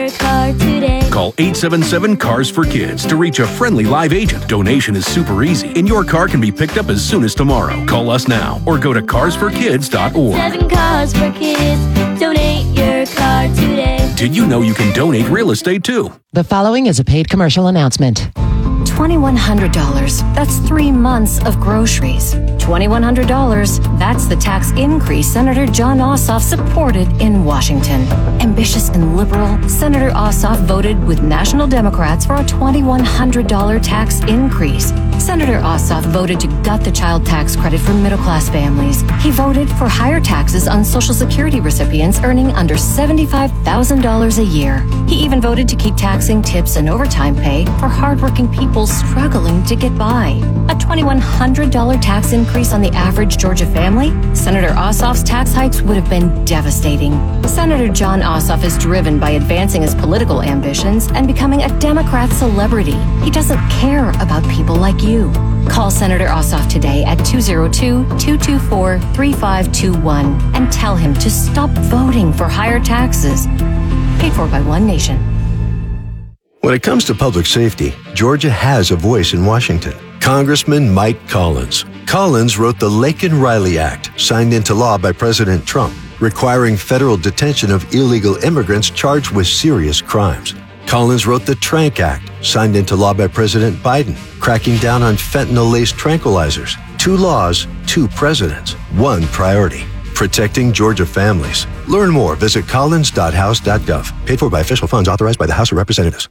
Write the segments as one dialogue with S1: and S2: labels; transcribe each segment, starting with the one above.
S1: Car today.
S2: Call 877-CARS-FOR-KIDS to reach a friendly live agent. Donation is super easy, and your car can be picked up as soon as tomorrow. Call us now or go to carsforkids.org.
S1: 7 Cars for Kids. Donate your car today.
S2: Did you know you can donate real estate too?
S3: The following is a paid commercial announcement.
S4: $2,100. That's 3 months of groceries. $2,100. That's the tax increase Senator Jon Ossoff supported in Washington. Ambitious and liberal, Senator Ossoff voted with national Democrats for a $2,100 tax increase. Senator Ossoff voted to gut the child tax credit for middle-class families. He voted for higher taxes on Social Security recipients earning under $75,000 a year. He even voted to keep taxing tips and overtime pay for hardworking people struggling to get by. A $2,100 tax increase on the average Georgia family? Senator Ossoff's tax hikes would have been devastating. Senator Jon Ossoff is driven by advancing his political ambitions and becoming a Democrat celebrity. He doesn't care about people like you. Call Senator Ossoff today at 202-224-3521 and tell him to stop voting for higher taxes. Paid for by One Nation.
S5: When it comes to public safety, Georgia has a voice in Washington. Congressman Mike Collins. Collins wrote the Laken-Riley Act, signed into law by President Trump, requiring federal detention of illegal immigrants charged with serious crimes. Collins wrote the Trank Act, signed into law by President Biden, cracking down on fentanyl-laced tranquilizers. 2 laws, 2 presidents, 1 priority. Protecting Georgia families. Learn more. Visit collins.house.gov. Paid for by official funds authorized by the House of Representatives.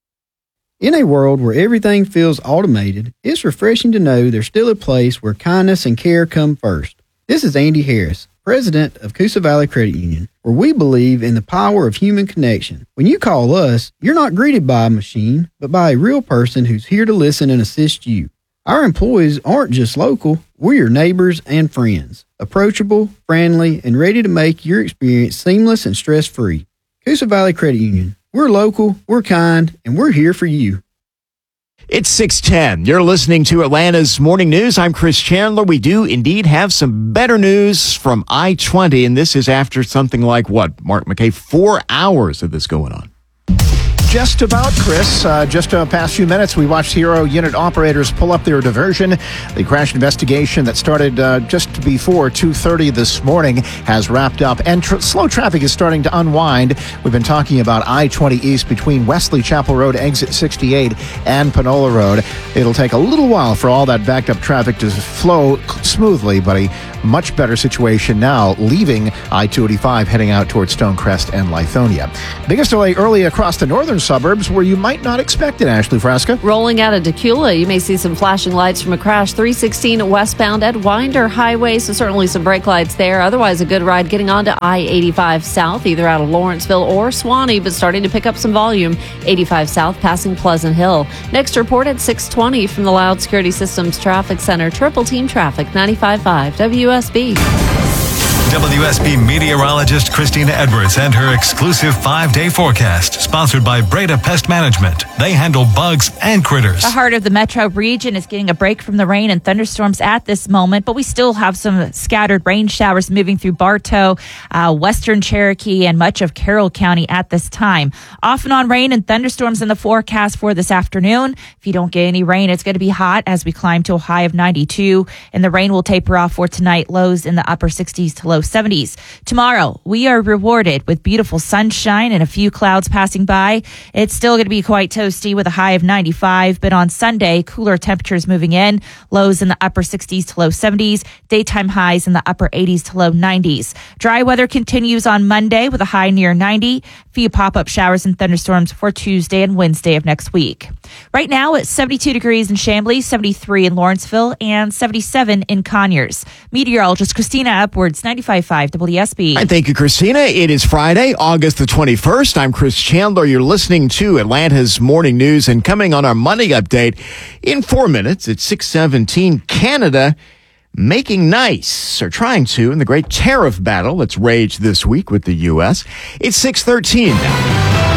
S6: In a world where everything feels automated, it's refreshing to know there's still a place where kindness and care come first. This is Andy Harris, president of Coosa Valley Credit Union, where we believe in the power of human connection. When you call us, you're not greeted by a machine, but by a real person who's here to listen and assist you. Our employees aren't just local, we're your neighbors and friends. Approachable, friendly, and ready to make your experience seamless and stress-free. Coosa Valley Credit Union. We're local, we're kind, and we're here for you.
S7: It's 6:10. You're listening to Atlanta's Morning News. I'm Chris Chandler. We do indeed have some better news from I-20, and this is after something like, Mark McKay, 4 hours of this going on.
S8: Just about, Chris. Just past few minutes, we watched Hero unit operators pull up their diversion. The crash investigation that started just before 2:30 this morning has wrapped up, and slow traffic is starting to unwind. We've been talking about I-20 East between Wesley Chapel Road, exit 68, and Panola Road. It'll take a little while for all that backed up traffic to flow smoothly, but a much better situation now, leaving I-285 heading out towards Stonecrest and Lithonia. Biggest delay early across the northern suburbs where you might not expect it, Ashley Frasca.
S9: Rolling out of Decula, you may see some flashing lights from a crash 316 westbound at Winder Highway, so certainly some brake lights there. Otherwise, a good ride getting onto I-85 South, either out of Lawrenceville or Swanee, but starting to pick up some volume. 85 South passing Pleasant Hill. Next report at 6:20 from the Loud Security Systems Traffic Center. Triple Team Traffic, 95.5 WSB.
S10: WSB meteorologist Christina Edwards and her exclusive 5-day forecast, sponsored by Breda Pest Management. They handle bugs and critters.
S11: The heart of the metro region is getting a break from the rain and thunderstorms at this moment, but we still have some scattered rain showers moving through Bartow, western Cherokee, and much of Carroll County at this time. Off and on rain and thunderstorms in the forecast for this afternoon. If you don't get any rain, it's going to be hot as we climb to a high of 92, and the rain will taper off for tonight, lows in the upper 60s to low 70s. Tomorrow, we are rewarded with beautiful sunshine and a few clouds passing by. It's still going to be quite toasty with a high of 95, but on Sunday, cooler temperatures moving in, lows in the upper 60s to low 70s, daytime highs in the upper 80s to low 90s. Dry weather continues on Monday with a high near 90, few pop-up showers and thunderstorms for Tuesday and Wednesday of next week. Right now, it's 72 degrees in Chamblee, 73 in Lawrenceville, and 77 in Conyers. Meteorologist Christina Edwards, 95.5 WSB.
S7: And thank you, Christina. It is Friday, August the 21st. I'm Chris Chandler. You're listening to Atlanta's Morning News, and coming on our money update in 4 minutes at 6:17, Canada making nice, or trying to, in the great tariff battle that's raged this week with the U.S. It's 6:13 now.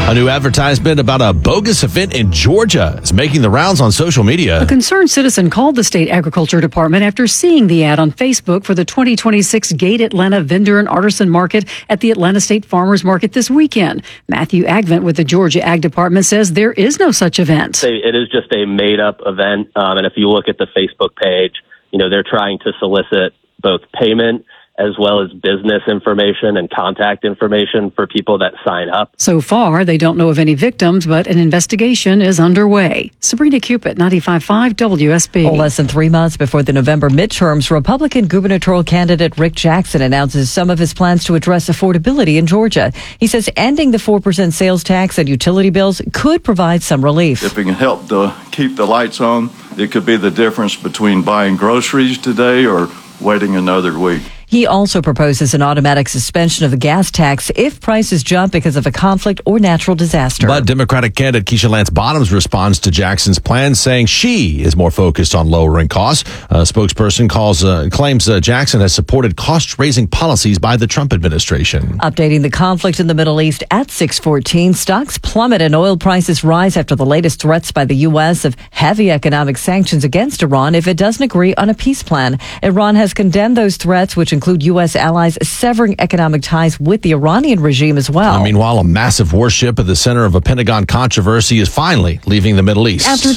S12: A new advertisement about a bogus event in Georgia is making the rounds on social media.
S13: A concerned citizen called the state agriculture department after seeing the ad on Facebook for the 2026 Gate Atlanta Vendor and Artisan Market at the Atlanta State Farmers Market this weekend. Matthew Agvent with the Georgia Ag Department says there is no such event.
S14: It is just a made-up event, and if you look at the Facebook page, they're trying to solicit both payment as well as business information and contact information for people that sign up.
S13: So far, they don't know of any victims, but an investigation is underway. Sabrina Cupid, 95.5 WSB.
S15: Less than 3 months before the November midterms, Republican gubernatorial candidate Rick Jackson announces some of his plans to address affordability in Georgia. He says ending the 4% sales tax and utility bills could provide some relief.
S16: If it can help to keep the lights on, it could be the difference between buying groceries today or waiting another week.
S15: He also proposes an automatic suspension of the gas tax if prices jump because of a conflict or natural disaster.
S12: But Democratic candidate Keisha Lance Bottoms responds to Jackson's plan, saying she is more focused on lowering costs. A spokesperson claims Jackson has supported cost-raising policies by the Trump administration.
S15: Updating the conflict in the Middle East at 6:14, stocks plummet and oil prices rise after the latest threats by the U.S. of heavy economic sanctions against Iran if it doesn't agree on a peace plan. Iran has condemned those threats, which include U.S. allies severing economic ties with the Iranian regime as well.
S12: Meanwhile, a massive warship at the center of a Pentagon controversy is finally leaving the Middle East.
S17: After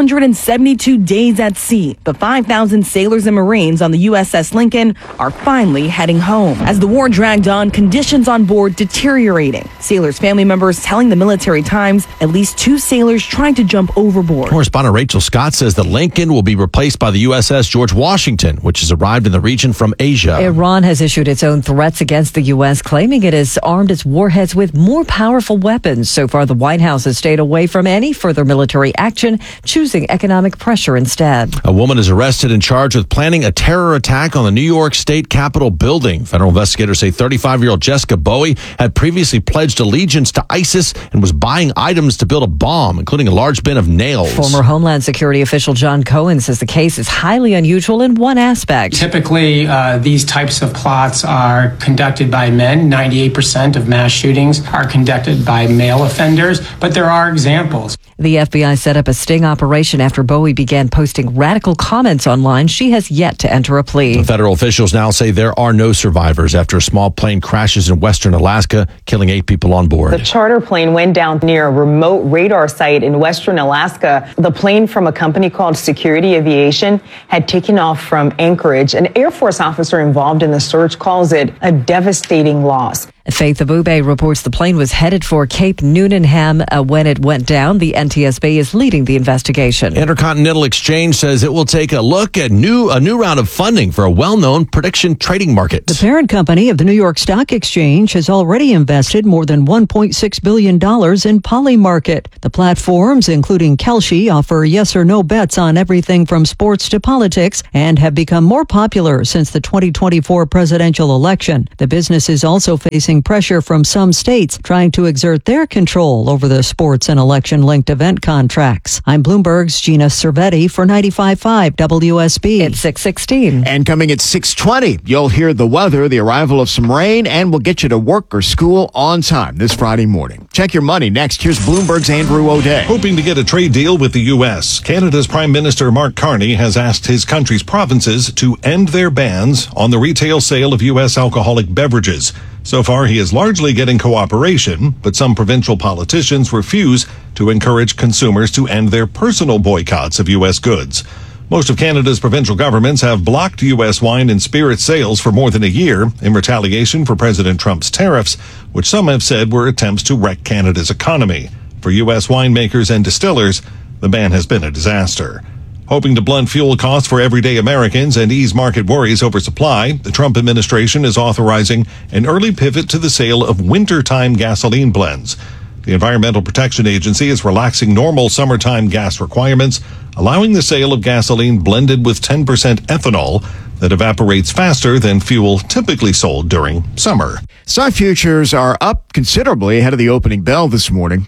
S17: 272 days at sea, the 5,000 sailors and Marines on the USS Lincoln are finally heading home. As the war dragged on, conditions on board deteriorating. Sailors' family members telling the Military Times at least 2 sailors tried to jump overboard.
S12: Correspondent Rachel Scott says the Lincoln will be replaced by the USS George Washington, which has arrived in the region from Asia.
S15: Iran has issued its own threats against the U.S., claiming it has armed its warheads with more powerful weapons. So far, the White House has stayed away from any further military action, choosing economic pressure instead.
S12: A woman is arrested and charged with planning a terror attack on the New York State Capitol building. Federal investigators say 35-year-old Jessica Bowie had previously pledged allegiance to ISIS and was buying items to build a bomb, including a large bin of nails.
S15: Former Homeland Security official John Cohen says the case is highly unusual in one aspect.
S18: Typically, these types of plots are conducted by men. 98% of mass shootings are conducted by male offenders, but there are examples.
S15: The FBI set up a sting operation after Bowie began posting radical comments online. She has yet to enter a plea.
S12: Federal officials now say there are no survivors after a small plane crashes in western Alaska, killing 8 people on board.
S19: The charter plane went down near a remote radar site in western Alaska. The plane from a company called Security Aviation had taken off from Anchorage. An Air Force officer involved in the search calls it a devastating loss.
S15: Faith Abube reports the plane was headed for Cape Newnham when it went down. The NTSB is leading the investigation.
S12: Intercontinental Exchange says it will take a look at a new round of funding for a well-known prediction trading market.
S20: The parent company of the New York Stock Exchange has already invested more than $1.6 billion in Polymarket. The platforms, including Kalshi, offer yes or no bets on everything from sports to politics and have become more popular since the 2024 presidential election. The business is also facing pressure from some states trying to exert their control over the sports and election-linked event contracts. I'm Bloomberg's Gina Cervetti for 95.5 WSB.
S15: It's 6:16.
S7: And coming at 6:20, you'll hear the weather, the arrival of some rain, and we'll get you to work or school on time this Friday morning. Check your money next. Here's Bloomberg's Andrew O'Day.
S21: Hoping to get a trade deal with the U.S., Canada's Prime Minister Mark Carney has asked his country's provinces to end their bans on the retail sale of U.S. alcoholic beverages. So far, he is largely getting cooperation, but some provincial politicians refuse to encourage consumers to end their personal boycotts of U.S. goods. Most of Canada's provincial governments have blocked U.S. wine and spirit sales for more than a year in retaliation for President Trump's tariffs, which some have said were attempts to wreck Canada's economy. For U.S. winemakers and distillers, the ban has been a disaster. Hoping to blunt fuel costs for everyday Americans and ease market worries over supply, the Trump administration is authorizing an early pivot to the sale of wintertime gasoline blends. The Environmental Protection Agency is relaxing normal summertime gas requirements, allowing the sale of gasoline blended with 10% ethanol that evaporates faster than fuel typically sold during summer.
S7: Stock futures are up considerably ahead of the opening bell this morning.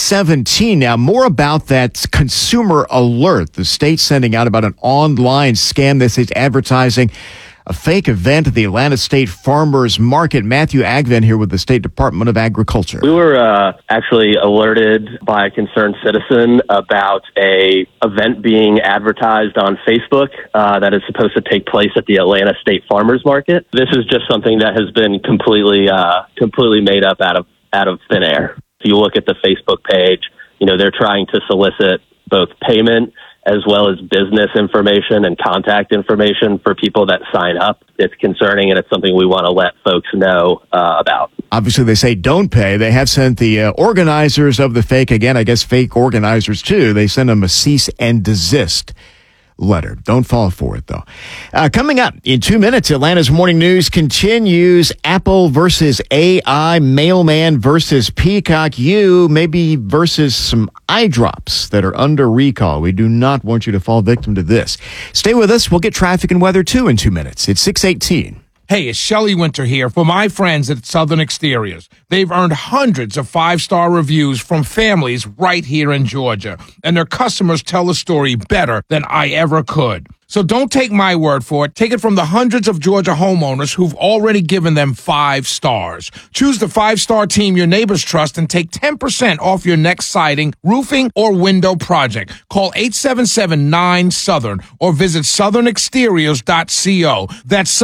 S7: 6:17 now. More about that consumer alert. The state sending out about an online scam that is advertising a fake event at the Atlanta State Farmers Market. Matthew Agvin here with the State Department of Agriculture.
S14: We were actually alerted by a concerned citizen about a event being advertised on Facebook that is supposed to take place at the Atlanta State Farmers Market. This is just something that has been completely made up out of thin air. If you look at the Facebook page, they're trying to solicit both payment as well as business information and contact information for people that sign up. It's concerning, and it's something we want to let folks know about.
S7: Obviously, they say don't pay. They have sent the organizers of the fake, again, I guess fake organizers too, they sent them a cease and desist letter. Don't fall for it, though. Coming up in 2 minutes, Atlanta's Morning News continues. Apple versus AI, Mailman versus Peacock, you maybe versus some eye drops that are under recall. We do not want you to fall victim to this. Stay with us. We'll get traffic and weather, too, in 2 minutes. It's 6:18.
S1: Hey, it's Shelley Winter here for my friends at Southern Exteriors. They've earned hundreds of 5-star reviews from families right here in Georgia, and their customers tell the story better than I ever could. So don't take my word for it. Take it from the hundreds of Georgia homeowners who've already given them 5 stars. Choose the 5-star team your neighbors trust and take 10% off your next siding, roofing, or window project. Call 877-9-SOUTHERN or visit southernexteriors.co. That's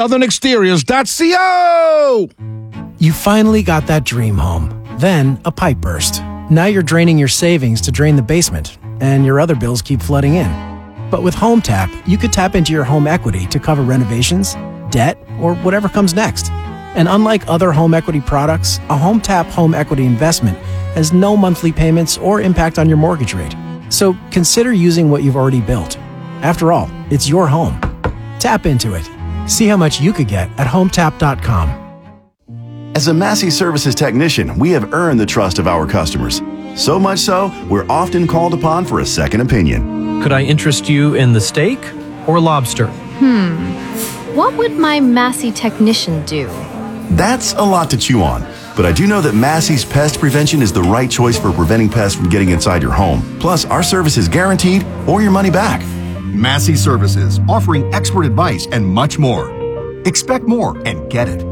S1: southernexteriors.co!
S22: You finally got that dream home. Then a pipe burst. Now you're draining your savings to drain the basement, and your other bills keep flooding in. But with Home Tap, you could tap into your home equity to cover renovations, debt, or whatever comes next. And unlike other home equity products, a Home Tap home equity investment has no monthly payments or impact on your mortgage rate. So consider using what you've already built. After all, it's your home. Tap into it. See how much you could get at HomeTap.com.
S23: As a Massey Services technician, we have earned the trust of our customers. So much so, we're often called upon for a second opinion.
S24: Could I interest you in the steak or lobster?
S25: What would my Massey technician do?
S23: That's a lot to chew on. But I do know that Massey's Pest Prevention is the right choice for preventing pests from getting inside your home. Plus, our service is guaranteed or your money back.
S26: Massey Services, offering expert advice and much more. Expect more and get it.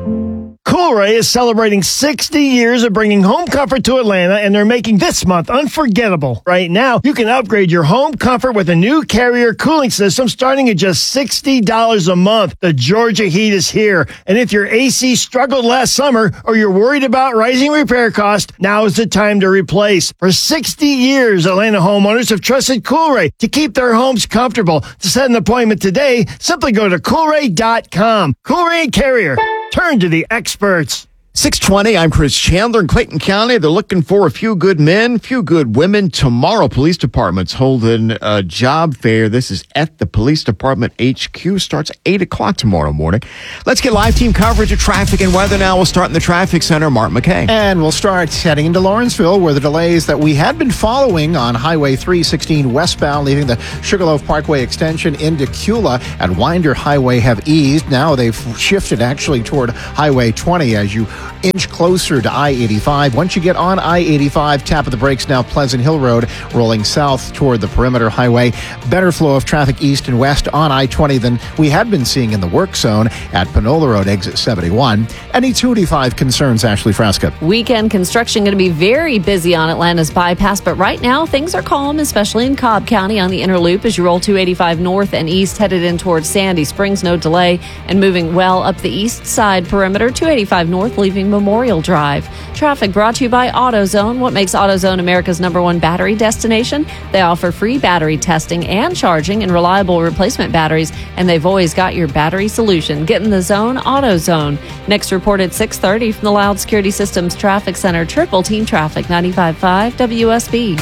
S27: Coolray is celebrating 60 years of bringing home comfort to Atlanta, and they're making this month unforgettable. Right now, you can upgrade your home comfort with a new Carrier cooling system starting at just $60 a month. The Georgia heat is here, and if your AC struggled last summer or you're worried about rising repair costs, now is the time to replace. For 60 years, Atlanta homeowners have trusted Coolray to keep their homes comfortable. To set an appointment today, simply go to Coolray.com. Coolray and Carrier. Turn to the experts.
S7: 6:20, I'm Chris Chandler in Clayton County. They're looking for a few good men, few good women. Tomorrow, police department's holding a job fair. This is at the police department HQ. Starts 8 o'clock tomorrow morning. Let's get live team coverage of traffic and weather now. We'll start in the traffic center. Mark McKay.
S8: And we'll start heading into Lawrenceville, where the delays that we had been following on Highway 316 westbound, leaving the Sugarloaf Parkway extension into Cula at Winder Highway have eased. Now they've shifted actually toward Highway 20 as you inch closer to I-85. Once you get on I-85, tap of the brakes now Pleasant Hill Road, rolling south toward the Perimeter Highway. Better flow of traffic east and west on I-20 than we had been seeing in the work zone at Panola Road, exit 71. Any 285 concerns, Ashley Frasca?
S9: Weekend construction going to be very busy on Atlanta's bypass, but right now things are calm, especially in Cobb County on the inner loop as you roll 285 north and east headed in towards Sandy Springs. No delay and moving well up the east side perimeter. 285 north leaving Memorial Drive. Traffic brought to you by AutoZone. What makes AutoZone America's #1 battery destination? They offer free battery testing and charging and reliable replacement batteries, and they've always got your battery solution. Get in the zone, AutoZone. Next report at 6:30 from the Loud Security Systems Traffic Center. Triple Team Traffic, 95.5 WSB.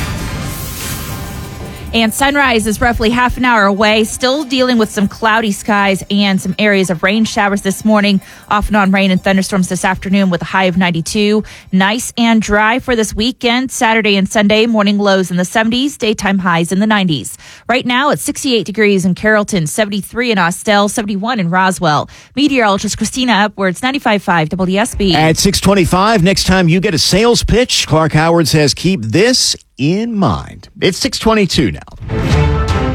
S11: And sunrise is roughly half an hour away. Still dealing with some cloudy skies and some areas of rain showers this morning. Off and on rain and thunderstorms this afternoon with a high of 92. Nice and dry for this weekend. Saturday and Sunday, morning lows in the 70s, daytime highs in the 90s. Right now it's 68 degrees in Carrollton, 73 in Austell, 71 in Roswell. Meteorologist Christina Upwards, 95.5 WSB.
S7: At 6:25, next time you get a sales pitch, Clark Howard says keep this in mind. It's 6:22 now.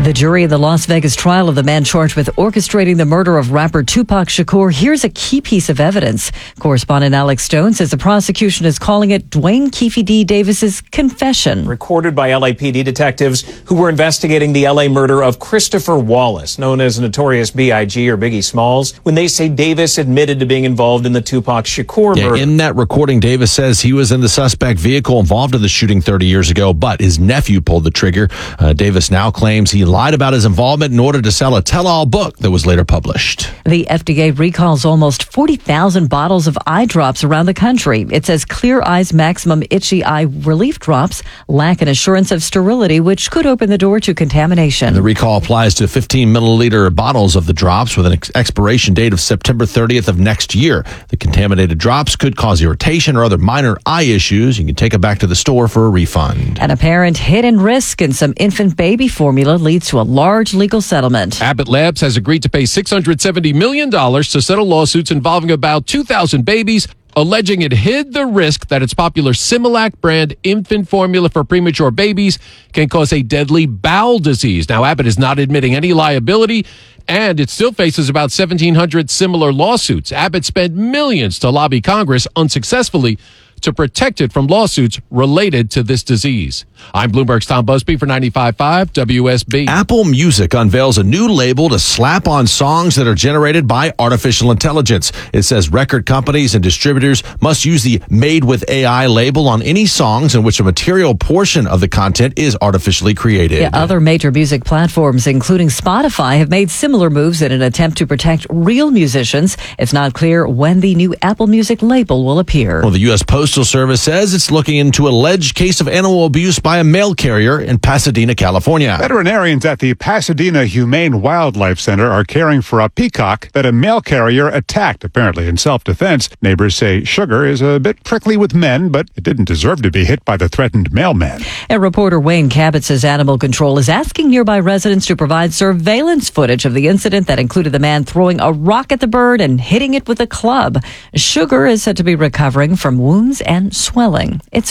S15: The jury in the Las Vegas trial of the man charged with orchestrating the murder of rapper Tupac Shakur hears a key piece of evidence. Correspondent Alex Stone says the prosecution is calling it Dwayne Keefe D. Davis's confession.
S2: Recorded by LAPD detectives who were investigating the LA murder of Christopher Wallace, known as Notorious B.I.G. or Biggie Smalls, when they say Davis admitted to being involved in the Tupac Shakur murder.
S12: In that recording, Davis says he was in the suspect vehicle involved in the shooting 30 years ago, but his nephew pulled the trigger. Davis now claims he lied about his involvement in order to sell a tell-all book that was later published.
S15: The FDA recalls almost 40,000 bottles of eye drops around the country. It says Clear Eyes Maximum Itchy Eye Relief Drops lack an assurance of sterility, which could open the door to contamination.
S12: And the recall applies to 15 milliliter bottles of the drops with an expiration date of September 30th of next year. The contaminated drops could cause irritation or other minor eye issues. You can take them back to the store for a refund.
S15: An apparent hidden risk in some infant baby formula leads to a large legal settlement.
S3: Abbott Labs has agreed to pay $670 million to settle lawsuits involving about 2,000 babies, alleging it hid the risk that its popular Similac brand infant formula for premature babies can cause a deadly bowel disease. Now, Abbott is not admitting any liability, and it still faces about 1,700 similar lawsuits. Abbott spent millions to lobby Congress unsuccessfully to protect it from lawsuits related to this disease. I'm Bloomberg's Tom Busby for 95.5 WSB.
S12: Apple Music unveils a new label to slap on songs that are generated by artificial intelligence. It says record companies and distributors must use the Made with AI label on any songs in which a material portion of the content is artificially created.
S15: Yeah, other major music platforms, including Spotify, have made similar moves in an attempt to protect real musicians. It's not clear when the new Apple Music label will appear.
S12: Well, the U.S. Postal Service says it's looking into an alleged case of animal abuse by a mail carrier in Pasadena, California.
S4: Veterinarians at the Pasadena Humane Wildlife Center are caring for a peacock that a mail carrier attacked, apparently in self-defense. Neighbors say Sugar is a bit prickly with men, but it didn't deserve to be hit by the threatened mailman.
S15: And reporter Wayne Cabot says Animal Control is asking nearby residents to provide surveillance footage of the incident that included the man throwing a rock at the bird and hitting it with a club. Sugar is said to be recovering from wounds and swelling. It's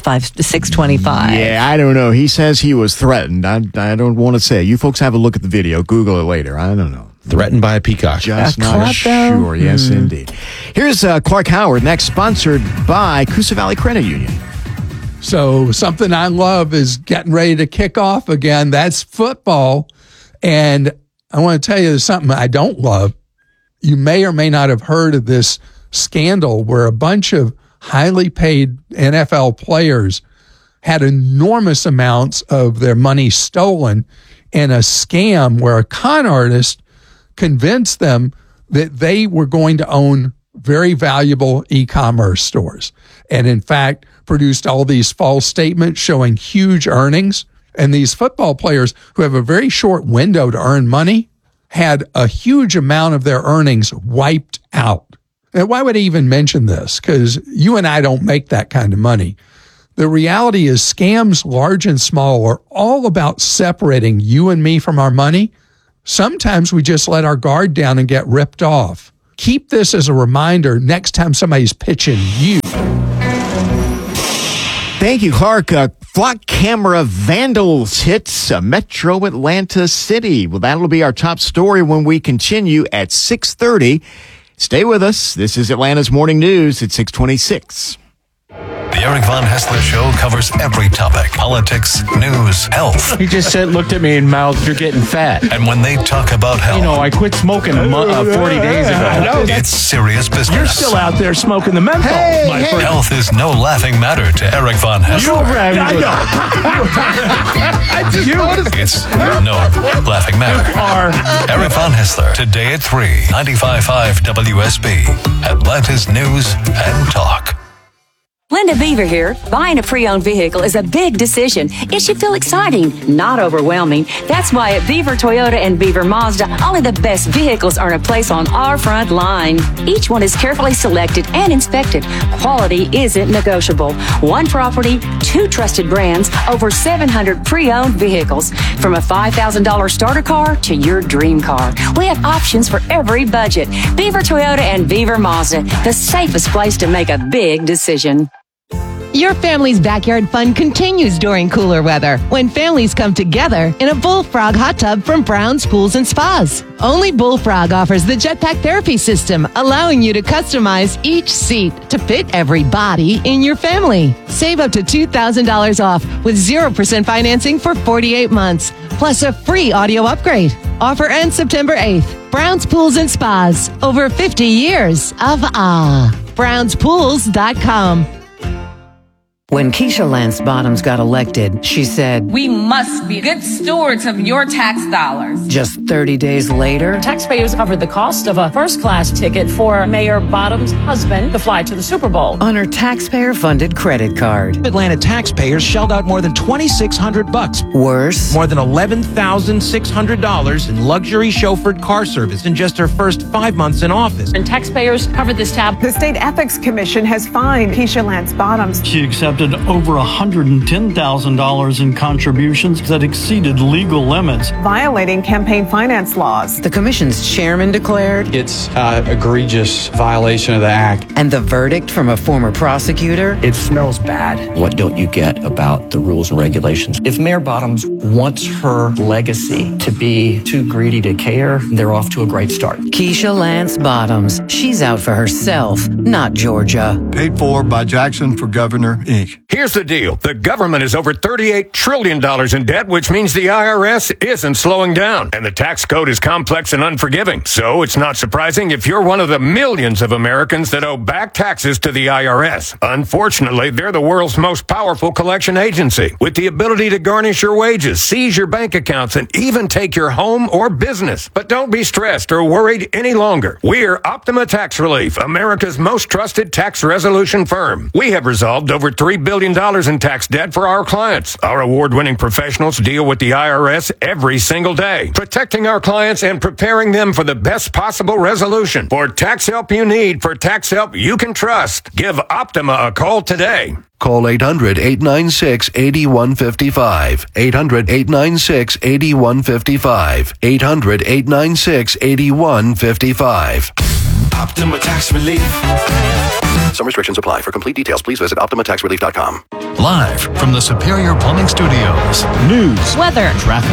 S15: 6:25.
S7: Yeah, I don't know. He says he was threatened. I don't want to say. You folks have a look at the video. Google it later. I don't know.
S12: Threatened by a peacock.
S7: Just not sure. Yes, indeed. Here's Clark Howard next, sponsored by Coosa Valley Credit Union.
S5: So something I love is getting ready to kick off again. That's football. And I want to tell you something I don't love. You may or may not have heard of this scandal where a bunch of highly paid NFL players had enormous amounts of their money stolen in a scam where a con artist convinced them that they were going to own very valuable e-commerce stores. And in fact, produced all these false statements showing huge earnings. And these football players who have a very short window to earn money had a huge amount of their earnings wiped out. And why would I even mention this? Because you and I don't make that kind of money. The reality is scams, large and small, are all about separating you and me from our money. Sometimes we just let our guard down and get ripped off. Keep this as a reminder next time somebody's pitching you.
S7: Thank you, Clark. Flock camera vandals hits Metro Atlanta City. Well, that'll be our top story when we continue at 6:30. Stay with us. This is Atlanta's Morning News at 6:26.
S6: The Eric Von Hessler Show covers every topic: politics, news, health.
S10: He just looked at me and mouthed, "You're getting fat."
S6: And when they talk about health,
S10: I quit smoking 40 days ago.
S6: It's serious business.
S10: You're still out there smoking the menthol, my friend.
S6: Health is no laughing matter to Eric Von Hessler. It's no laughing matter. Eric Von Hessler, today at 3, 95.5 WSB, Atlanta's News and Talk.
S13: Linda Beaver here. Buying a pre-owned vehicle is a big decision. It should feel exciting, not overwhelming. That's why at Beaver Toyota and Beaver Mazda, only the best vehicles earn a place on our front line. Each one is carefully selected and inspected. Quality isn't negotiable. One property, 2 trusted brands, over 700 pre-owned vehicles. From a $5,000 starter car to your dream car. We have options for every budget. Beaver Toyota and Beaver Mazda, the safest place to make a big decision.
S14: Your family's backyard fun continues during cooler weather when families come together in a Bullfrog hot tub from Brown's Pools and Spas. Only Bullfrog offers the jetpack therapy system, allowing you to customize each seat to fit every body in your family. Save up to $2,000 off with 0% financing for 48 months, plus a free audio upgrade. Offer ends September 8th. Brown's Pools and Spas. Over 50 years of BrownsPools.com.
S16: When Keisha Lance Bottoms got elected, she said,
S17: "We must be good stewards of your tax dollars."
S16: Just 30 days later,
S18: taxpayers covered the cost of a first-class ticket for Mayor Bottoms' husband to fly to the Super Bowl
S16: on her taxpayer-funded credit card.
S19: Atlanta taxpayers shelled out more than $2,600.
S16: Worse,
S19: more than $11,600 in luxury chauffeured car service in just her first 5 months in office.
S18: And taxpayers covered this tab.
S20: The State Ethics Commission has fined Keisha Lance Bottoms.
S21: She accepted over $110,000 in contributions that exceeded legal limits,
S20: violating campaign finance laws.
S16: The commission's chairman declared
S28: it's an egregious violation of the act.
S16: And the verdict from a former prosecutor?
S29: It smells bad. What don't you get about the rules and regulations? If Mayor Bottoms wants her legacy to be too greedy to care, they're off to a great start.
S16: Keisha Lance Bottoms. She's out for herself, not Georgia.
S30: Paid for by Jackson for Governor, Inc.
S31: Here's the deal. The government is over $38 trillion in debt, which means the IRS isn't slowing down. And the tax code is complex and unforgiving. So it's not surprising if you're one of the millions of Americans that owe back taxes to the IRS. Unfortunately, they're the world's most powerful collection agency, with the ability to garnish your wages, seize your bank accounts, and even take your home or business. But don't be stressed or worried any longer. We're Optima Tax Relief, America's most trusted tax resolution firm. We have resolved over $3 billion in tax debt for our clients. Our award-winning professionals deal with the IRS every single day, protecting our clients and preparing them for the best possible resolution. For tax help you need, for tax help you can trust, give Optima a call today.
S32: Call 800-896-8155. 800-896-8155. 800-896-8155.
S33: Optima Tax Relief. Some restrictions apply. For complete details, please visit OptimaTaxRelief.com.
S6: Live from the Superior Plumbing Studios.
S12: News.
S11: Weather.
S6: Traffic.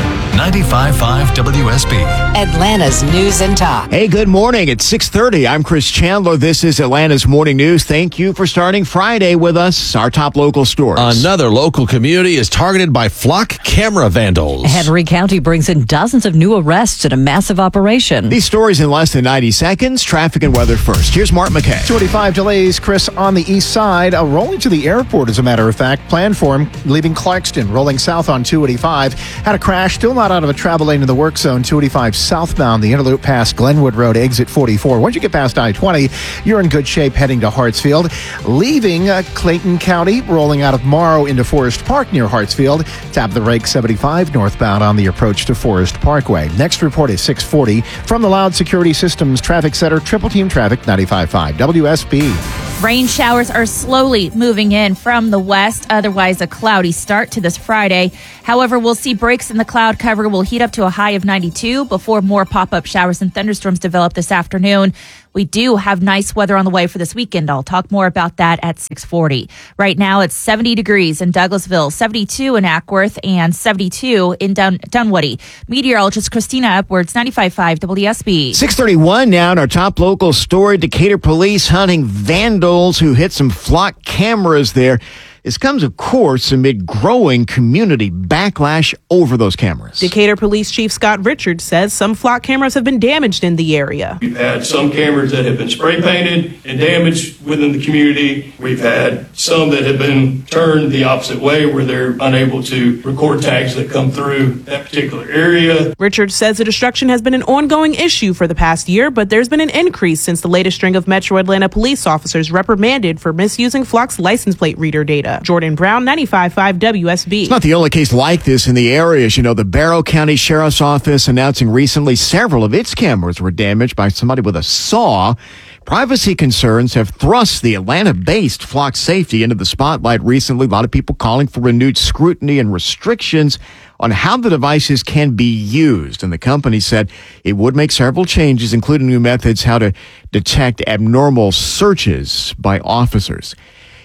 S6: 95.5 WSB.
S16: Atlanta's News and Talk. Hey, good morning. It's 6:30. I'm Chris Chandler. This is Atlanta's Morning News. Thank you for starting Friday with us. Our top local stories.
S12: Another local community is targeted by flock camera vandals.
S15: Henry County brings in dozens of new arrests in a massive operation.
S7: These stories in less than 90 seconds. Traffic and weather first. Here's Mark McKay.
S8: 25 delays, Chris, on the east side. Rolling to the airport, as a matter of fact. Planned for him, leaving Clarkston, rolling south on 285. Had a crash, still not out of a travel lane in the work zone. 285 southbound, the interloop past Glenwood Road, exit 44. Once you get past I-20, you're in good shape heading to Hartsfield. Leaving Clayton County, rolling out of Morrow into Forest Park near Hartsfield. Tap the rake 75 northbound on the approach to Forest Parkway. Next report is 640 from the Loud Security Systems Traffic Center. Triple Team Traffic, 95.5 WSB.
S11: Rain showers are slowly moving in from the west, otherwise a cloudy start to this Friday. However, we'll see breaks in the cloud cover. We'll heat up to a high of 92 before more pop-up showers and thunderstorms develop this afternoon. We do have nice weather on the way for this weekend. I'll talk more about that at 6:40. Right now, it's 70 degrees in Douglasville, 72 in Ackworth, and 72 in Dunwoody. Meteorologist Christina Upwards, 95.5 WSB.
S7: 6:31 now, in our top local story, Decatur police hunting vandals who hit some flock cameras there. This comes, of course, amid growing community backlash over those cameras.
S34: Decatur Police Chief Scott Richards says some flock cameras have been damaged in the area.
S35: We've had some cameras that have been spray painted and damaged within the community. We've had some that have been turned the opposite way where they're unable to record tags that come through that particular area.
S34: Richards says the destruction has been an ongoing issue for the past year, but there's been an increase since the latest string of Metro Atlanta police officers reprimanded for misusing Flock's license plate reader data. Jordan Brown, 95.5 WSB.
S7: It's not the only case like this in the area. As you know, the Barrow County Sheriff's Office announcing recently several of its cameras were damaged by somebody with a saw. Privacy concerns have thrust the Atlanta-based Flock Safety into the spotlight recently. A lot of people calling for renewed scrutiny and restrictions on how the devices can be used. And the company said it would make several changes, including new methods how to detect abnormal searches by officers.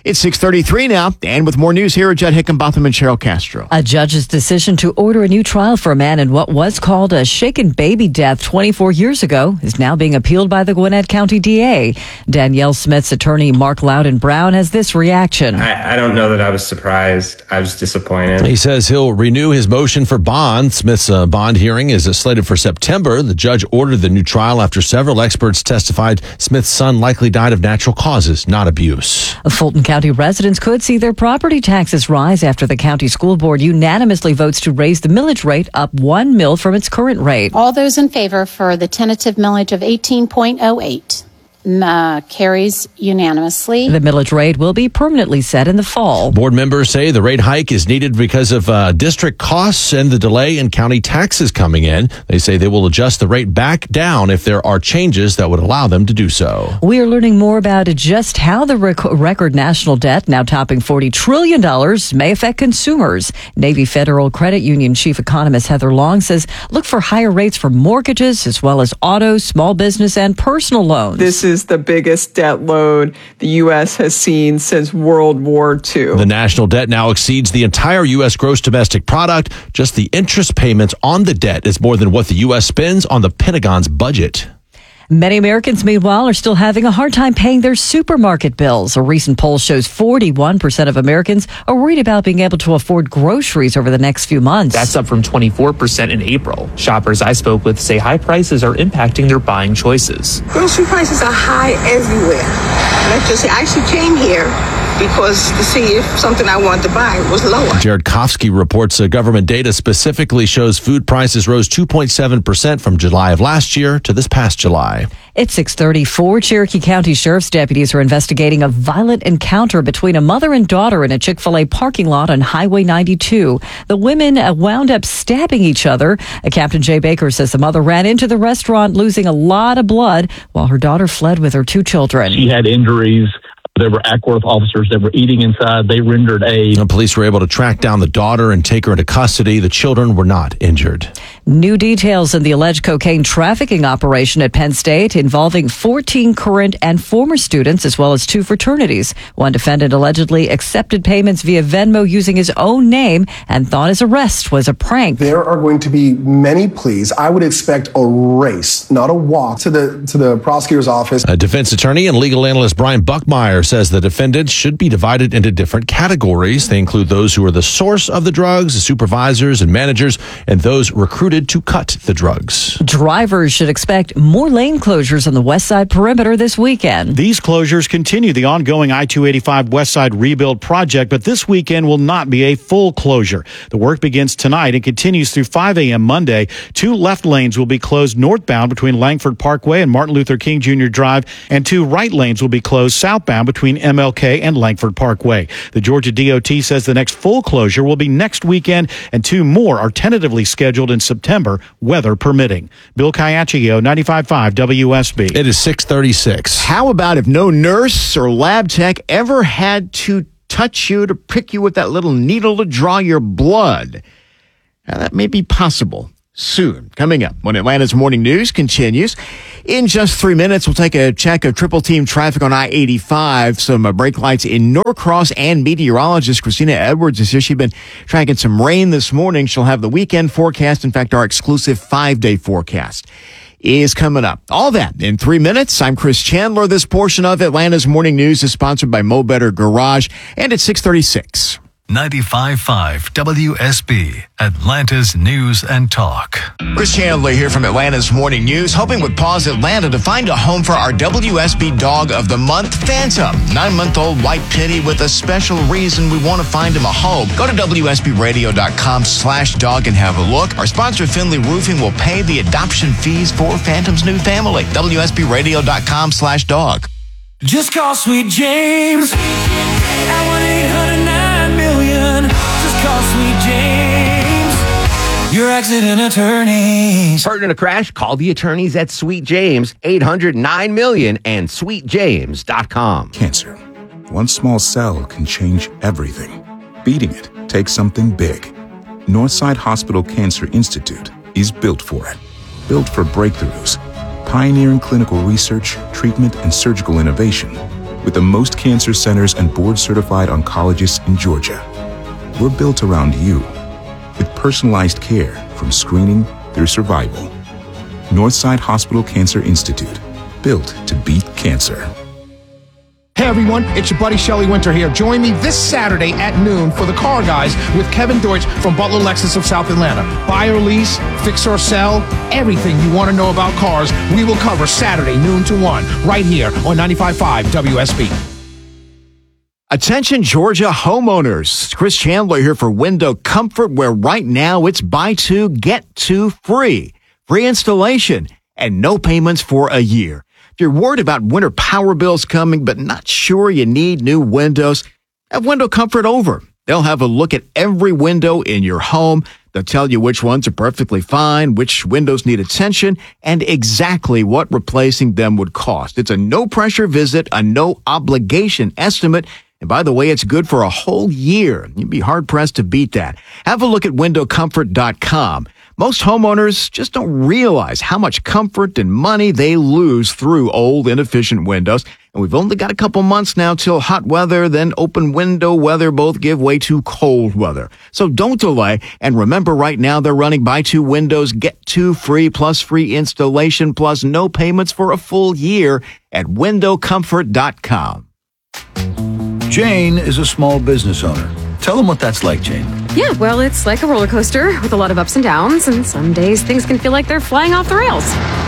S7: It's 6:33 now, and with more news here are Judd Hickenbotham and Cheryl Castro.
S15: A judge's decision to order a new trial for a man in what was called a shaken baby death 24 years ago is now being appealed by the Gwinnett County DA. Danielle Smith's attorney, Mark Loudon Brown, has this reaction.
S1: I don't know that I was surprised. I was disappointed.
S12: He says he'll renew his motion for bond. Smith's bond hearing is slated for September. The judge ordered the new trial after several experts testified Smith's son likely died of natural causes, not abuse.
S15: Fulton County residents could see their property taxes rise after the county school board unanimously votes to raise the millage rate up 1 mil from its current rate.
S2: All those in favor for the tentative millage of 18.08 carries unanimously.
S15: The millage rate will be permanently set in the fall.
S12: Board members say the rate hike is needed because of district costs and the delay in county taxes coming in. They say they will adjust the rate back down if there are changes that would allow them to do so.
S15: We are learning more about just how the record national debt, now topping $40 trillion, may affect consumers. Navy Federal Credit Union Chief Economist Heather Long says look for higher rates for mortgages as well as auto, small business, and personal loans.
S3: This is the biggest debt load the U.S. has seen since World War II.
S12: The national debt now exceeds the entire U.S. gross domestic product. Just the interest payments on the debt is more than what the U.S. spends on the Pentagon's budget.
S15: Many Americans, meanwhile, are still having a hard time paying their supermarket bills. A recent poll shows 41% of Americans are worried about being able to afford groceries over the next few months.
S4: That's up from 24% in April. Shoppers I spoke with say high prices are impacting their buying choices.
S5: Grocery prices are high everywhere. Let's just say I actually came here because to see if something I wanted to buy was lower.
S12: Jared Kofsky reports government data specifically shows food prices rose 2.7% from July of last year to this past July.
S15: It's 6:34. Cherokee County Sheriff's deputies are investigating a violent encounter between a mother and daughter in a Chick-fil-A parking lot on Highway 92. The women wound up stabbing each other. Captain Jay Baker says the mother ran into the restaurant losing a lot of blood while her daughter fled with her 2 children.
S9: She had injuries. There were Ackworth officers that were eating inside. They rendered aid.
S12: The police were able to track down the daughter and take her into custody. The children were not injured.
S15: New details in the alleged cocaine trafficking operation at Penn State involving 14 current and former students as well as 2 fraternities. One defendant allegedly accepted payments via Venmo using his own name and thought his arrest was a prank.
S10: There are going to be many pleas. I would expect a race, not a walk, to the prosecutor's office.
S12: A defense attorney and legal analyst Brian Buckmeyer says the defendants should be divided into different categories. They include those who are the source of the drugs, the supervisors and managers, and those recruited to cut the drugs.
S15: Drivers should expect more lane closures on the West Side perimeter this weekend.
S13: These closures continue the ongoing I-285 West Side rebuild project, but this weekend will not be a full closure. The work begins tonight and continues through 5 a.m. Monday. 2 left lanes will be closed northbound between Langford Parkway and Martin Luther King Jr. Drive, and 2 right lanes will be closed southbound between MLK and Langford Parkway. The Georgia DOT says the next full closure will be next weekend, and 2 more are tentatively scheduled in September, weather permitting. Bill Caiaccio, 95.5 WSB.
S12: It is 6:36.
S7: How about if no nurse or lab tech ever had to touch you to prick you with that little needle to draw your blood? Now, that may be possible soon. Coming up when Atlanta's Morning News continues. In just 3 minutes, we'll take a check of triple team traffic on I-85, some brake lights in Norcross, and meteorologist Christina Edwards is here. She's been tracking some rain this morning. She'll have the weekend forecast. In fact, our exclusive 5-day forecast is coming up. All that in 3 minutes. I'm Chris Chandler. This portion of Atlanta's Morning News is sponsored by Mo Better Garage, and it's 6:36.
S6: 95.5 WSB, Atlanta's News and Talk.
S16: Chris Chandler here from Atlanta's Morning News, hoping with Paws Atlanta to find a home for our WSB Dog of the Month, Phantom. 9-month-old white pitty with a special reason we want to find him a home. Go to WSBRadio.com/dog and have a look. Our sponsor, Finley Roofing, will pay the adoption fees for Phantom's new family. WSBRadio.com/dog.
S14: Just call Sweet James at 1-800-9-million. Just call Sweet James, your accident attorneys.
S22: Hurt in a crash? Call the attorneys at Sweet James, 800-9-million, and sweetjames.com.
S23: Cancer. One small cell can change everything. Beating it takes something big. Northside Hospital Cancer Institute is built for it. Built for breakthroughs. Pioneering clinical research, treatment, and surgical innovation. with the most cancer centers and board-certified oncologists in Georgia. We're built around you, with personalized care from screening through survival. Northside Hospital Cancer Institute, built to beat cancer.
S17: Hey everyone, it's your buddy Shelley Winter here. Join me this Saturday at noon for The Car Guys with Kevin Deutsch from Butler Lexus of South Atlanta. Buy or lease, fix or sell, everything you want to know about cars, we will cover Saturday noon to 1 right here on 95.5 WSB.
S7: Attention Georgia homeowners. Chris Chandler here for Window Comfort, where right now it's buy two, get two free. Free installation and no payments for a year. If you're worried about winter power bills coming but not sure you need new windows, have Window Comfort over. They'll have a look at every window in your home. They'll tell you which ones are perfectly fine, which windows need attention, and exactly what replacing them would cost. It's a no-pressure visit, a no-obligation estimate. And by the way, it's good for a whole year. You'd be hard-pressed to beat that. Have a look at windowcomfort.com. Most homeowners just don't realize how much comfort and money they lose through old, inefficient windows. And we've only got a couple months now till hot weather, then open window weather both give way to cold weather. So don't delay. And remember, right now they're running buy two windows, get two free, plus free installation, plus no payments for a full year at windowcomfort.com.
S18: Jane is a small business owner. Tell them what that's like, Jane.
S19: Yeah, well, it's like a roller coaster with a lot of ups and downs, and some days things can feel like they're flying off the rails.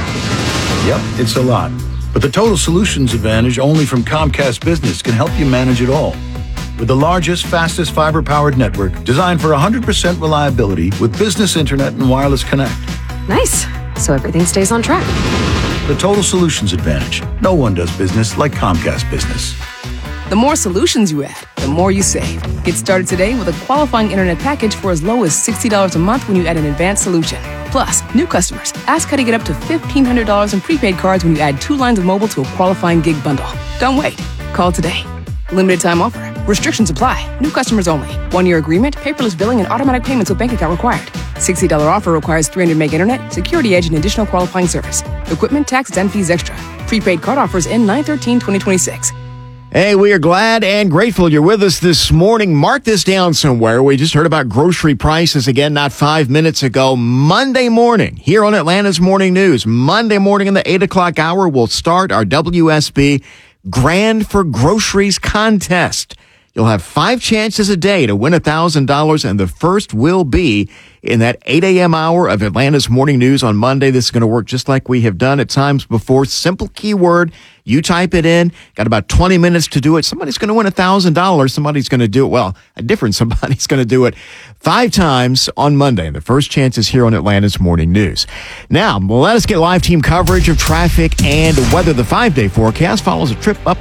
S18: Yep, it's a lot. But the Total Solutions Advantage only from Comcast Business can help you manage it all. With the largest, fastest fiber-powered network designed for 100% reliability with business internet and wireless connect.
S19: Nice. So everything stays on track.
S18: The Total Solutions Advantage. No one does business like Comcast Business.
S20: The more solutions you add, the more you save. Get started today with a qualifying internet package for as low as $60 a month when you add an advanced solution. Plus, new customers, ask how to get up to $1,500 in prepaid cards when you add 2 lines of mobile to a qualifying gig bundle. Don't wait. Call today. Limited time offer. Restrictions apply. New customers only. 1-year agreement, paperless billing, and automatic payments with bank account required. $60 offer requires 300 meg internet, security edge, and additional qualifying service. Equipment, taxes, and fees extra. Prepaid card offers end 9/13/2026.
S7: Hey, we are glad and grateful you're with us this morning. Mark this down somewhere. We just heard about grocery prices again not 5 minutes ago. Monday morning here on Atlanta's Morning News. Monday morning in the 8 o'clock hour, we'll start our WSB Grand for Groceries contest. You'll have 5 chances a day to win $1,000, and the first will be in that 8 a.m. hour of Atlanta's Morning News on Monday. This is going to work just like we have done at times before. Simple keyword. You type it in. Got about 20 minutes to do it. Somebody's going to win $1,000. Somebody's going to do it. Well, a different somebody's going to do it 5 times on Monday. And the first chance is here on Atlanta's Morning News. Now, let us get live team coverage of traffic and weather. The 5-day forecast follows a trip up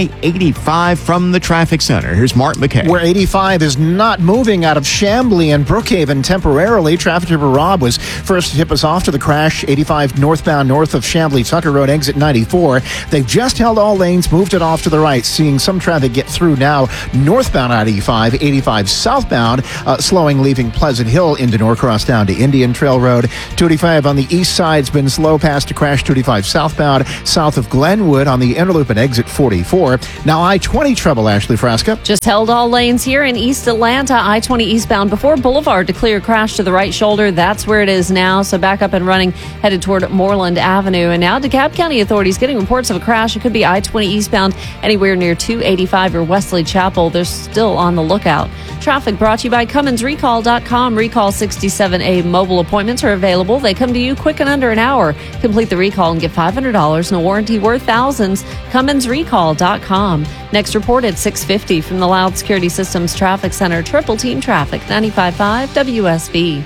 S7: I-85 from the traffic center. Here's Mark McKay.
S8: Where 85 is not moving out of Chamblee and Brookhaven temporarily. Traffic Trooper Rob was first to tip us off to the crash. 85 northbound north of Chamblee Tucker Road, exit 94. They've just held all lanes, moved it off to the right, seeing some traffic get through now northbound I-85, 85 southbound, slowing, leaving Pleasant Hill into Norcross down to Indian Trail Road. 285 on the east side's been slow past a crash. 285 southbound, south of Glenwood on the Interloop at exit 44. Now I-20 trouble, Ashley Frasca.
S21: Just held all lanes here in East Atlanta. I-20 eastbound before Boulevard to clear crash to the right shoulder. That's where it is now. So back up and running, headed toward Moreland Avenue. And now DeKalb County authorities getting reports of a crash. It could be I-20 eastbound anywhere near 285 or Wesley Chapel. They're still on the lookout. Traffic brought to you by CummonsRecall.com. Recall 67A mobile appointments are available. They come to you quick and under an hour. Complete the recall and get $500 and a warranty worth thousands. CummonsRecall.com. Next report at 6:50 from the Loud Security Systems Traffic Center. Triple Team Traffic, 95.5 WSB.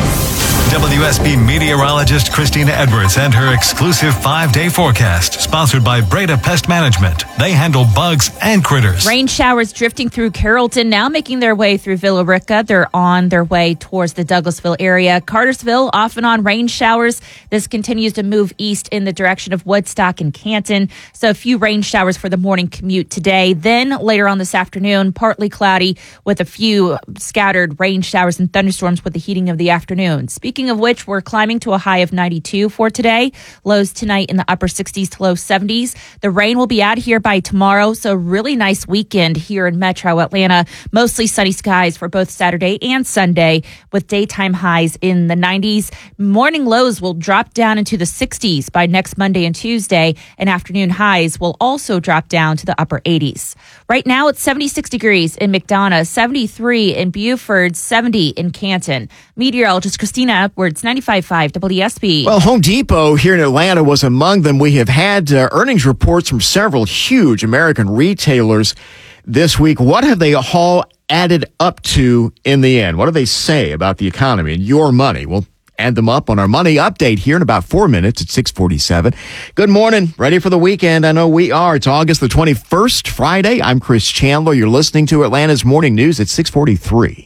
S6: WSB meteorologist Christina Edwards and her exclusive 5-day forecast, sponsored by Breda Pest Management. They handle bugs and critters.
S11: Rain showers drifting through Carrollton, now making their way through Villa Rica. They're on their way towards the Douglasville area. Cartersville, off and on rain showers. This continues to move east in the direction of Woodstock and Canton. So a few rain showers for the morning commute today. Then later on this afternoon, partly cloudy with a few scattered rain showers and thunderstorms with the heating of the afternoon. Speaking Speaking of which, we're climbing to a high of 92 for today. Lows tonight in the upper 60s to low 70s. The rain will be out here by tomorrow, so really nice weekend here in Metro Atlanta. Mostly sunny skies for both Saturday and Sunday with daytime highs in the 90s. Morning lows will drop down into the 60s by next Monday and Tuesday, and afternoon highs will also drop down to the upper 80s. Right now, it's 76 degrees in McDonough, 73 in Buford, 70 in Canton. Meteorologist Christina Edwards, 95.5 WSB.
S7: Well, Home Depot here in Atlanta was among them. We have had earnings reports from several huge American retailers this week. What have they all added up to in the end? What do they say about the economy and your money? We'll add them up on our money update here in about 4 minutes at 6:47. Good morning. Ready for the weekend? I know we are. It's August the 21st, Friday. I'm Chris Chandler. You're listening to Atlanta's Morning News at 6:43.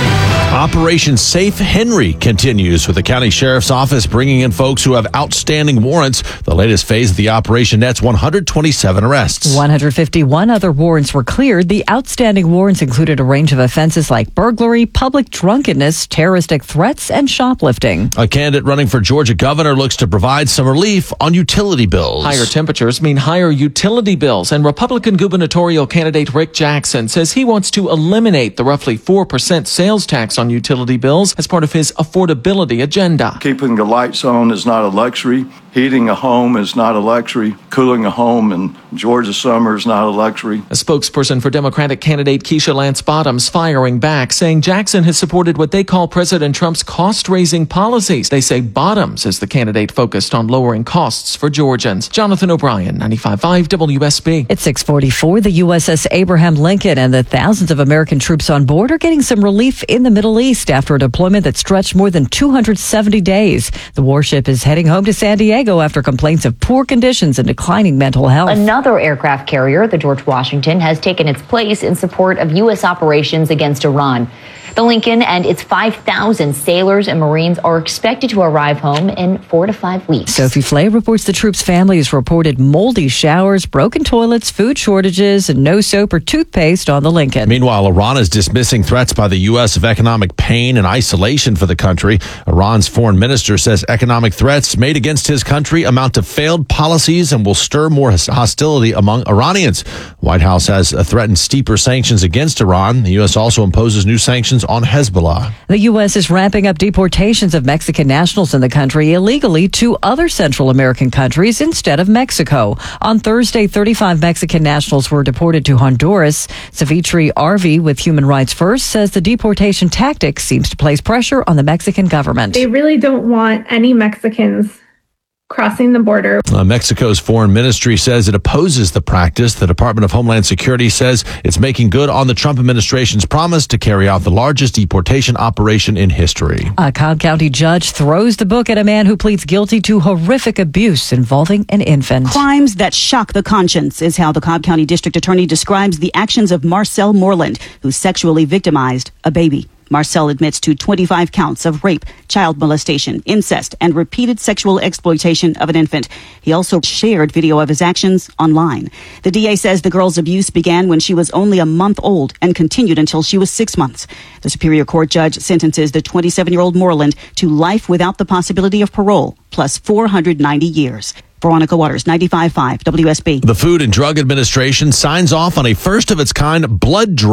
S12: Operation Safe Henry continues with the county sheriff's office bringing in folks who have outstanding warrants. The latest phase of the operation nets 127 arrests.
S15: 151 other warrants were cleared. The outstanding warrants included a range of offenses like burglary, public drunkenness, terroristic threats, and shoplifting.
S12: A candidate running for Georgia governor looks to provide some relief on utility bills.
S1: Higher temperatures mean higher utility bills, and Republican gubernatorial candidate Rick Jackson says he wants to eliminate the roughly 4% sales tax on utility bills as part of his affordability agenda.
S2: Keeping the lights on is not a luxury. Heating a home is not a luxury. Cooling a home in Georgia summer is not a luxury.
S1: A spokesperson for Democratic candidate Keisha Lance Bottoms firing back, saying Jackson has supported what they call President Trump's cost-raising policies. They say Bottoms is the candidate focused on lowering costs for Georgians. Jonathan O'Brien, 95.5 WSB.
S15: It's 6:44. The USS Abraham Lincoln and the thousands of American troops on board are getting some relief in the Middle East after a deployment that stretched more than 270 days. The warship is heading home to San Diego after complaints of poor conditions and declining mental health.
S3: Another aircraft carrier, the George Washington, has taken its place in support of U.S. operations against Iran. The Lincoln and its 5,000 sailors and Marines are expected to arrive home in 4 to 5 weeks.
S15: Sophie Flay reports the troops' families reported moldy showers, broken toilets, food shortages, and no soap or toothpaste on the Lincoln.
S12: Meanwhile, Iran is dismissing threats by the U.S. of economic pain and isolation for the country. Iran's foreign minister says economic threats made against his country amount to failed policies and will stir more hostility among Iranians. White House has threatened steeper sanctions against Iran. The U.S. also imposes new sanctions on Hezbollah.
S15: The U.S. is ramping up deportations of Mexican nationals in the country illegally to other Central American countries instead of Mexico. On Thursday, 35 Mexican nationals were deported to Honduras. Savitri Arvi with Human Rights First says the deportation tactic seems to place pressure on the Mexican government.
S24: They really don't want any Mexicans crossing the border.
S12: Mexico's foreign ministry says it opposes the practice. The Department of Homeland Security says it's making good on the Trump administration's promise to carry out the largest deportation operation in history.
S15: A Cobb County judge throws the book at a man who pleads guilty to horrific abuse involving an infant.
S25: Crimes that shock the conscience is how the Cobb County District Attorney describes the actions of Marcel Moreland, who sexually victimized a baby. Marcel admits to 25 counts of rape, child molestation, incest, and repeated sexual exploitation of an infant. He also shared video of his actions online. The DA says the girl's abuse began when she was only a month old and continued until she was 6 months. The Superior Court judge sentences the 27-year-old Moreland to life without the possibility of parole, plus 490 years. Veronica Waters, 95.5 WSB.
S12: The Food and Drug Administration signs off on a first-of-its-kind blood draw